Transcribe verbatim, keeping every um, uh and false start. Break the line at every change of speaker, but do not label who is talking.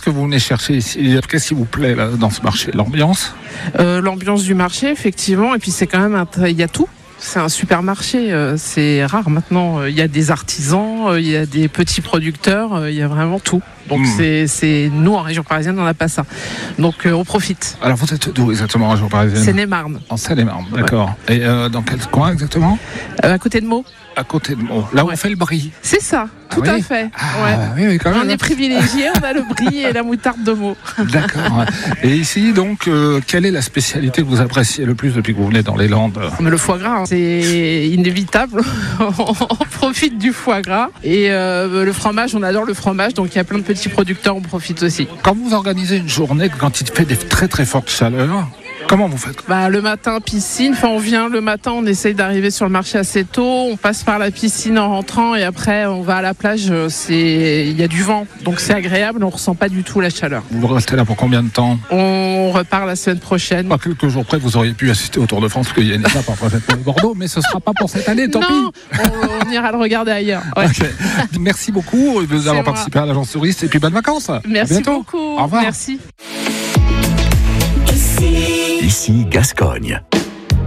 que vous venez chercher ici? Qu'est-ce qui vous plaît là, dans ce marché? L'ambiance?
euh, L'ambiance du marché, effectivement, et puis c'est quand même un, il y a tout. C'est un supermarché, euh, c'est rare maintenant. Il y a des artisans, euh, il y a des petits producteurs, euh, il y a vraiment tout. Donc mmh. c'est, c'est nous en région parisienne, on n'a pas ça. Donc euh, on profite.
Alors vous êtes d'où exactement en région parisienne?
Seine-et-Marne.
En Seine-et-Marne, d'accord. Ouais. Et euh, dans quel coin exactement?
euh, À côté de Meaux.
À côté de Meaux, là où ouais. on fait le brie.
C'est ça, tout ah, oui. à fait.
Ah,
ouais.
oui, oui, quand même.
On est privilégiés, on a le brie et la moutarde de Meaux.
D'accord. Et ici, donc, euh, quelle est la spécialité que vous appréciez le plus depuis que vous venez dans les Landes?
Le foie gras, hein. C'est inévitable. On profite du foie gras. Et euh, le fromage, on adore le fromage, donc il y a plein de petits producteurs, on profite aussi.
Quand vous organisez une journée, quand il fait des très très fortes chaleurs, comment vous faites?
Bah, le matin, piscine. Enfin, on vient le matin, on essaye d'arriver sur le marché assez tôt. On passe par la piscine en rentrant et après, on va à la plage. C'est... Il y a du vent, donc c'est agréable. On ne ressent pas du tout la chaleur.
Vous restez là pour combien de temps?
On repart la semaine prochaine.
À quelques jours près, vous auriez pu assister au Tour de France, parce qu'il y a une étape après cette Bordeaux, mais ce ne sera pas pour cette année, tant
non,
pis.
On, on ira le regarder ailleurs. Ouais.
Okay. Merci beaucoup de vous avoir participé à l'agence touriste et puis bonnes vacances.
Merci beaucoup.
Au revoir.
Merci.
Ici Gascogne.